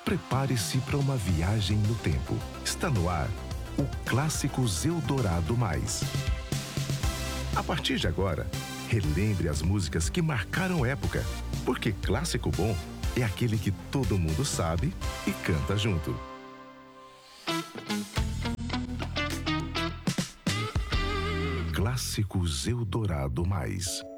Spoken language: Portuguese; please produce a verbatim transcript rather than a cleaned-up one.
Prepare-se para uma viagem no tempo. Está no ar o Clássicos Eldorado Mais. A partir de agora, relembre as músicas que marcaram época, porque clássico bom é aquele que todo mundo sabe e canta junto. Clássicos Eldorado Mais.